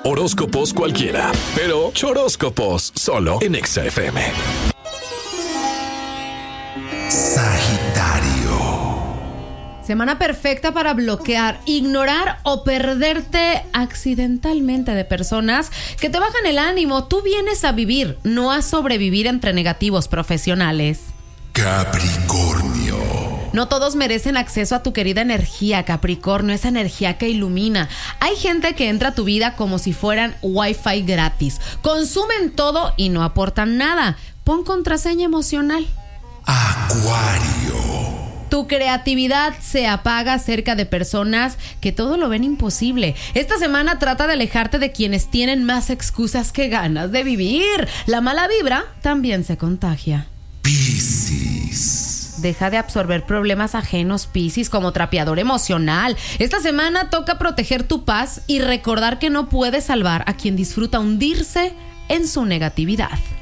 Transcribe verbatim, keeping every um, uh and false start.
Horóscopos cualquiera, pero choróscopos solo en Exa F M. Sagitario. Semana perfecta para bloquear, ignorar o perderte accidentalmente de personas que te bajan el ánimo. Tú vienes a vivir, no a sobrevivir entre negativos profesionales. Capricornio. No todos merecen acceso a tu querida energía, Capricornio, esa energía que ilumina. Hay gente que entra a tu vida como si fueran Wi-Fi gratis. Consumen todo y no aportan nada. Pon contraseña emocional. Acuario. Tu creatividad se apaga cerca de personas que todo lo ven imposible. Esta semana trata de alejarte de quienes tienen más excusas que ganas de vivir. La mala vibra también se contagia. Piscis. Deja de absorber problemas ajenos, Piscis, como trapeador emocional. Esta semana toca proteger tu paz y recordar que no puedes salvar a quien disfruta hundirse en su negatividad.